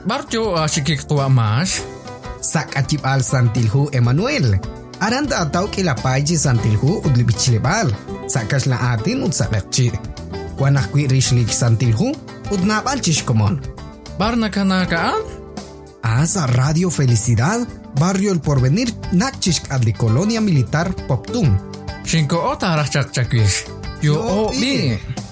Barjo sikik tua mas. Sak acip al santilhu Emmanuel. Aranda atau kilapaji santilhu udli bichlebal. Sakas la atin ud sakakci. Wanah kui rishlik santilhu ud napal chishkomon. Barna kanakaan? Asa Radio Felicidad, Barrio El Porvenir, Nachishk adli Colonia Militar Poptum. Shinko ota rachak chakwish. Yo o bi.